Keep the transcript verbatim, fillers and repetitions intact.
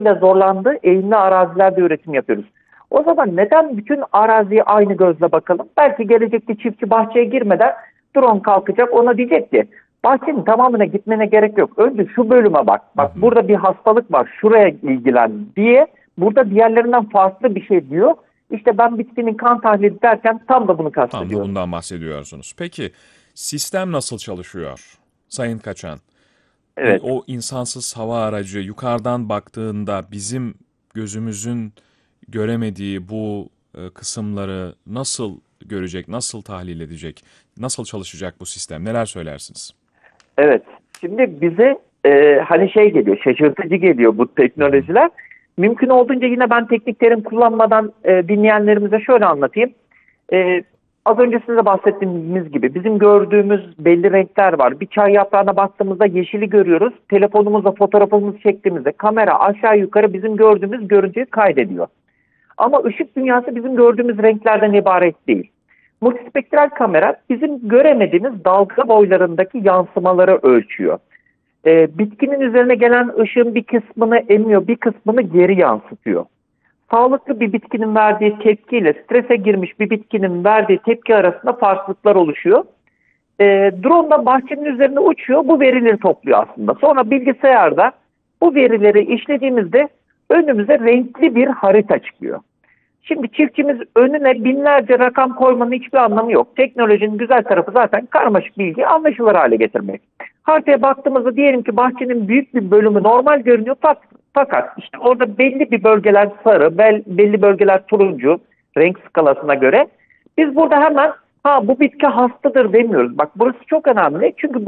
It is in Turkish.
bile zorlandığı eğimli arazilerde üretim yapıyoruz. O zaman neden bütün araziye aynı gözle bakalım? Belki gelecekte çiftçi bahçeye girmeden drone kalkacak, ona diyecek ki bahçenin tamamına gitmene gerek yok. Önce şu bölüme bak. Bak burada bir hastalık var, şuraya ilgilen diye burada diğerlerinden farklı bir şey diyor. İşte ben bitkinin kan tahlili derken tam da bunu Tam da kastediyorum. bundan bahsediyorsunuz. Peki sistem nasıl çalışıyor Sayın Kaçan? İ- Evet. O insansız hava aracı yukarıdan baktığında bizim gözümüzün göremediği bu e, kısımları nasıl görecek, nasıl tahlil edecek, nasıl çalışacak bu sistem? Neler söylersiniz? Evet. Şimdi bize e, hani şey geliyor, şaşırtıcı geliyor bu Hı hı. teknolojiler. Mümkün olduğunca yine ben teknik terim kullanmadan e, dinleyenlerimize şöyle anlatayım. E, Az önce size bahsettiğimiz gibi bizim gördüğümüz belli renkler var. Bir çay yaprağına baktığımızda yeşili görüyoruz. Telefonumuzla fotoğrafımızı çektiğimizde kamera aşağı yukarı bizim gördüğümüz görüntüyü kaydediyor. Ama ışık dünyası bizim gördüğümüz renklerden ibaret değil. Multispektral kamera bizim göremediğimiz dalga boylarındaki yansımaları ölçüyor. Ee, bitkinin üzerine gelen ışığın bir kısmını emiyor, bir kısmını geri yansıtıyor. Sağlıklı bir bitkinin verdiği tepkiyle strese girmiş bir bitkinin verdiği tepki arasında farklılıklar oluşuyor. Ee, drone da bahçenin üzerine uçuyor, bu verileri topluyor aslında. Sonra bilgisayarda bu verileri işlediğimizde önümüze renkli bir harita çıkıyor. Şimdi çiftçimiz önüne binlerce rakam koymanın hiçbir anlamı yok. Teknolojinin güzel tarafı zaten karmaşık bilgiyi anlaşılır hale getirmek. Haritaya baktığımızda diyelim ki bahçenin büyük bir bölümü normal görünüyor fakat işte orada belli bir bölgeler sarı, belli bölgeler turuncu renk skalasına göre. Biz burada hemen ha bu bitki hastadır demiyoruz. Bak burası çok önemli çünkü